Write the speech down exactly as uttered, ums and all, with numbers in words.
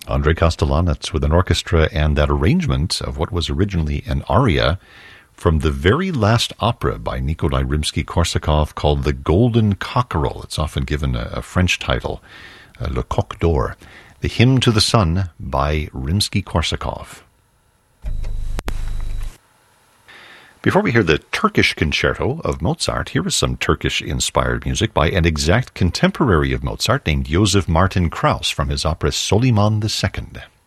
Andrei Kostelanetz with an orchestra and that arrangement of what was originally an aria from the very last opera by Nikolai Rimsky-Korsakov called The Golden Cockerel. It's often given a, a French title, uh, Le Coq d'Or. The Hymn to the Sun by Rimsky-Korsakov. Before we hear the Turkish Concerto of Mozart, here is some Turkish-inspired music by an exact contemporary of Mozart named Joseph Martin Krauss from his opera Soliman the Second.